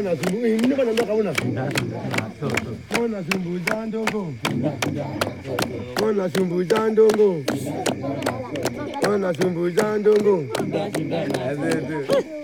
Mwana sumbu, ini bana ndo kauna. Mwana sumbu jandongo. Mwana sumbu jandongo. Mwana sumbu jandongo.